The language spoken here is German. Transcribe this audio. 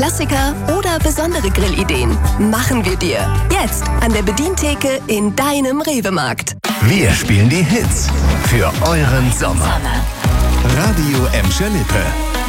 Klassiker oder besondere Grillideen? Machen wir dir. Jetzt an der Bedientheke in deinem Rewe-Markt. Wir spielen die Hits für euren Sommer. Radio Emscher Lippe.